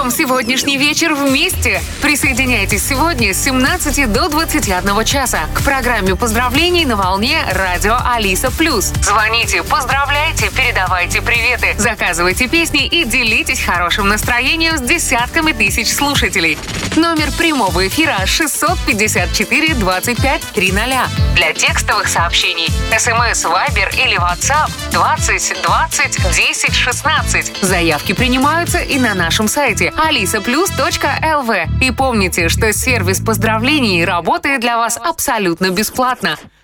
Проведем сегодняшний вечер вместе. Присоединяйтесь сегодня с 17 до 21 часа к программе поздравлений на волне радио Алиса Плюс. Звоните, поздравляйте, передавайте приветы, заказывайте песни и делитесь хорошим настроением с десятками тысяч слушателей. Номер прямого эфира 654 25 300. Для текстовых сообщений СМС, Вайбер или WhatsApp 20 20 10 16. Заявки принимаются и на нашем сайте alisaplus.lv. И помните, что сервис поздравлений работает для вас абсолютно бесплатно.